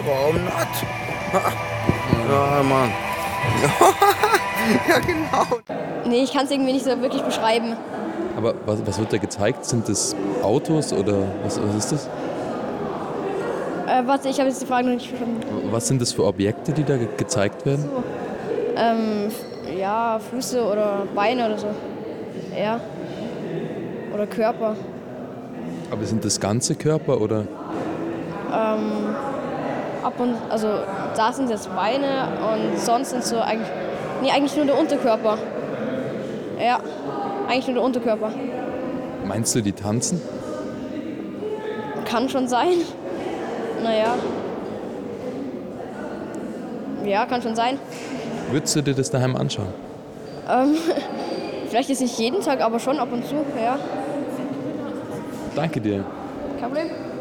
warum not? Ja, Mann. Ja, genau. Nee, ich kann es irgendwie nicht so wirklich beschreiben. Aber was wird da gezeigt? Sind das Autos oder was ist das? Warte, ich habe jetzt die Frage noch nicht verstanden. Was sind das für Objekte, die da gezeigt werden? Ja, Füße oder Beine oder so. Ja. Oder Körper. Aber sind das ganze Körper oder? Also da sind jetzt Beine und sonst sind so eigentlich nur der Unterkörper. Ja, eigentlich nur der Unterkörper. Meinst du, die tanzen? Kann schon sein. Naja. Ja, kann schon sein. Würdest du dir das daheim anschauen? Vielleicht jetzt nicht jeden Tag, aber schon ab und zu, ja. Danke dir. Kein Problem.